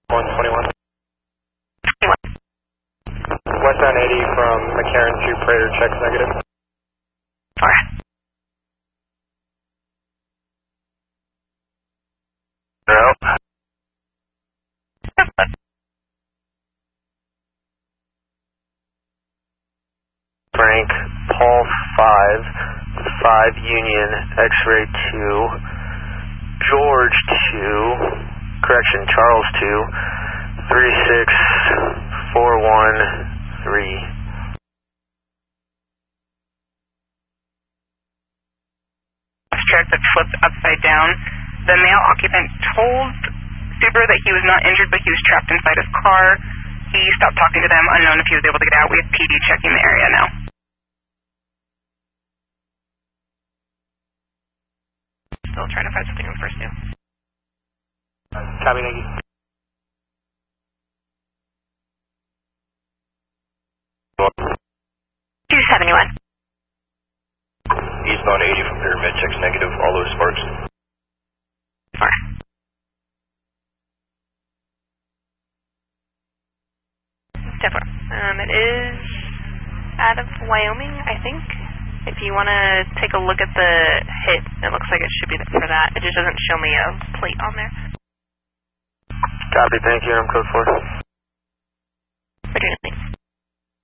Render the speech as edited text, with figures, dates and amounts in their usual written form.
121. Westbound 80 from McCarran to Prater, checks negative. Alright. Frank, Paul 5, 5 Union, X-ray 2, George 2, correction, Charles 2, 36413. Truck that flipped upside down. The male occupant told Subaru that he was not injured, but he was trapped inside his car. He stopped talking to them, unknown if he was able to get out. We have PD checking the area now. Still trying to find something on first two. Copy, thank you. $271. Eastbound 80 from Pyramid, checks negative, all those sparks. Alright. Definitely. It is out of Wyoming, I think. If you want to take a look at the hit, it looks like it should be for that. It just doesn't show me a plate on there. Copy, thank you, I'm code 4. We're doing it.